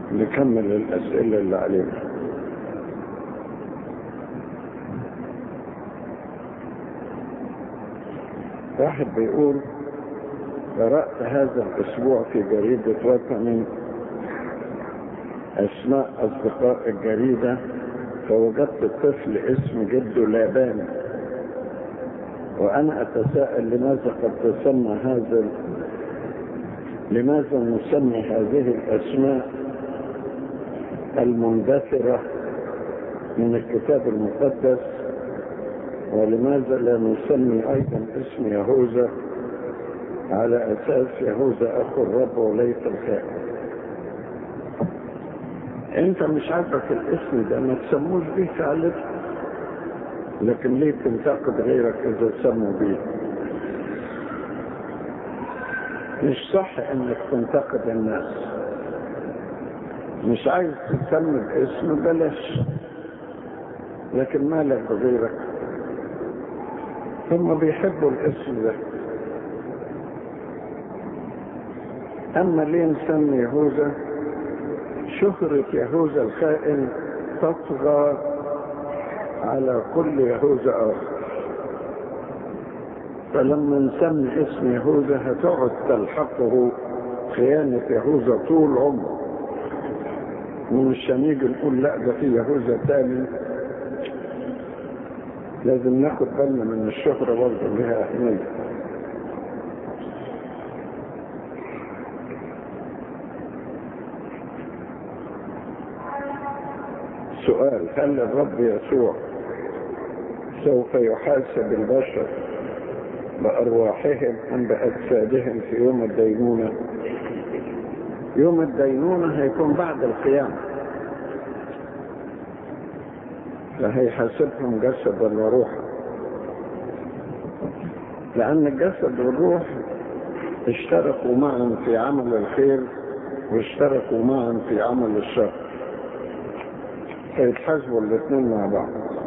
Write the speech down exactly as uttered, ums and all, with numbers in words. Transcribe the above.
نكمل الأسئلة اللي علينا. واحد بيقول: قرأت هذا الأسبوع في جريدة وطني أسماء أصدقاء الجريدة، فوجدت طفل اسم جده لابان، وأنا أتساءل لماذا قد تسمى هذا لماذا نسمي هذه الأسماء المندثرة من الكتاب المقدس، ولماذا لا نسمي أيضا اسم يهوذا على أساس يهوذا أخو الرب وليس الخائن؟ أنت مش عاجبك الاسم ده ما تسموش بيه فعلا، لكن ليه تنتقد غيرك إذا سموا بيه؟ مش صح إنك تنتقد الناس. مش عايز تسمي الاسم بلاش، لكن مالك بغيرك؟ هم بيحبوا الاسم ده. أما ليه نسمي يهوذا؟ شهرة يهوذا الخائن تطغى على كل يهوذا آخر، فلما نسمي اسم يهوذا هتقعد تلحقه خيانة يهوذا طول عمره، ومش هنيجي نقول لا ده في يهوذا تاني. لازم ناخد بالنا من الشهرة برضه لها أهمية. سؤال: هل الرب يسوع سوف يحاسب البشر بأرواحهم أم بأجسادهم في يوم الدينونة؟ يوم الدينونة هيكون بعد القيامة، لا هيحاسبهم جسد ولا روح، لأن الجسد والروح اشتركوا معا في عمل الخير واشتركوا معا في عمل الشر، فيتحاسبوا الاثنين مع بعض.